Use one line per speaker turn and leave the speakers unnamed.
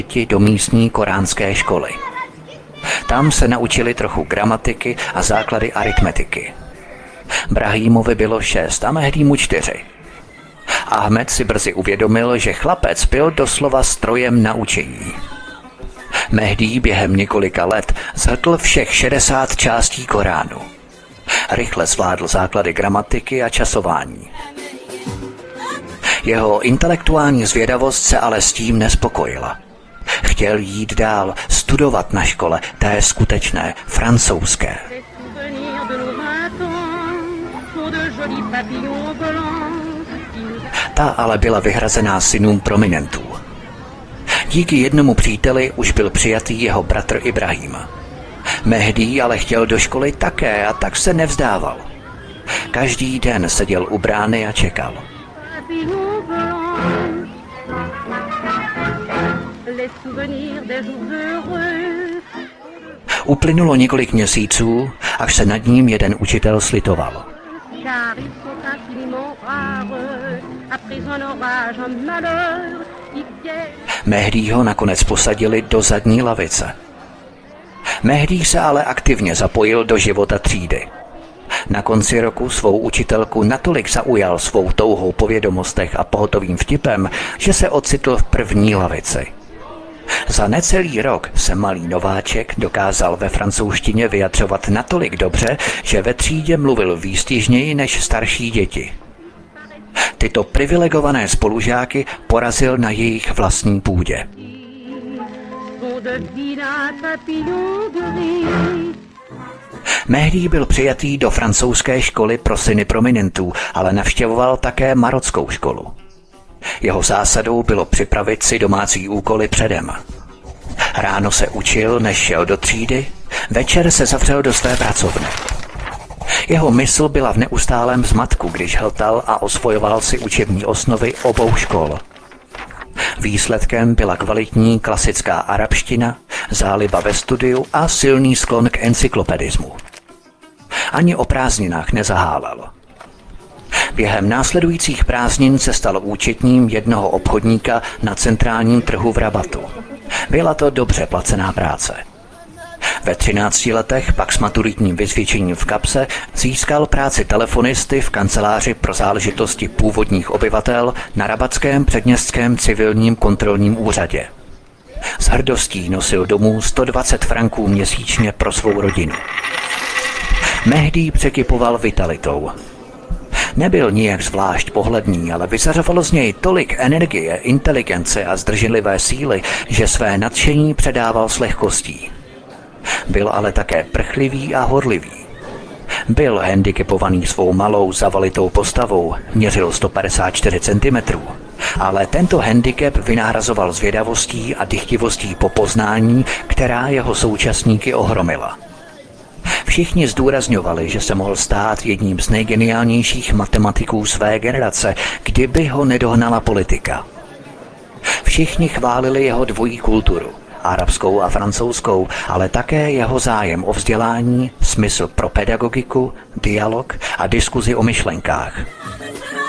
děti do místní koránské školy. Tam se naučili trochu gramatiky a základy aritmetiky. Brahímovi bylo 6 a Mehdímu 4. Ahmed si brzy uvědomil, že chlapec byl doslova strojem na učení. Mehdí během několika let zhrtl všech 60 částí Koránu. Rychle zvládl základy gramatiky a časování. Jeho intelektuální zvědavost se ale s tím nespokojila. Chtěl jít dál, studovat na škole, té skutečné, francouzské. Ta ale byla vyhrazená synům prominentů. Díky jednomu příteli už byl přijatý jeho bratr Ibrahim. Mehdí ale chtěl do školy také a tak se nevzdával. Každý den seděl u brány a čekal. Uplynulo několik měsíců, až se nad ním jeden učitel slitoval. Mehdího nakonec posadili do zadní lavice. Mehdí se ale aktivně zapojil do života třídy. Na konci roku svou učitelku natolik zaujal svou touhou po vědomostech a pohotovým vtipem, že se ocitl v první lavici. Za necelý rok se malý nováček dokázal ve francouzštině vyjadřovat natolik dobře, že ve třídě mluvil výstižněji než starší děti. Tyto privilegované spolužáky porazil na jejich vlastní půdě. Mehdí byl přijatý do francouzské školy pro syny prominentů, ale navštěvoval také marockou školu. Jeho zásadou bylo připravit si domácí úkoly předem. Ráno se učil, než šel do třídy, večer se zavřel do své pracovny. Jeho mysl byla v neustálém zmatku, když hltal a osvojoval si učební osnovy obou škol. Výsledkem byla kvalitní klasická arabština, záliba ve studiu a silný sklon k encyklopedismu. Ani o prázdninách nezahálel. Během následujících prázdnin se stal účetním jednoho obchodníka na centrálním trhu v Rabatu. Byla to dobře placená práce. Ve 13 letech pak s maturitním vysvědčením v kapse získal práci telefonisty v kanceláři pro záležitosti původních obyvatel na rabatském předměstském civilním kontrolním úřadě. S hrdostí nosil domů 120 franků měsíčně pro svou rodinu. Mehdí překypoval vitalitou. Nebyl nijak zvlášť pohledný, ale vyzařovalo z něj tolik energie, inteligence a zdrženlivé síly, že své nadšení předával s lehkostí. Byl ale také prchlivý a horlivý. Byl handicapovaný svou malou zavalitou postavou, měřil 154 cm, ale tento handicap vynahrazoval zvědavostí a dychtivostí po poznání, která jeho současníky ohromila. Všichni zdůrazňovali, že se mohl stát jedním z nejgeniálnějších matematiků své generace, kdyby ho nedohnala politika. Všichni chválili jeho dvojí kulturu, arabskou a francouzskou, ale také jeho zájem o vzdělání, smysl pro pedagogiku, dialog a diskuzi o myšlenkách.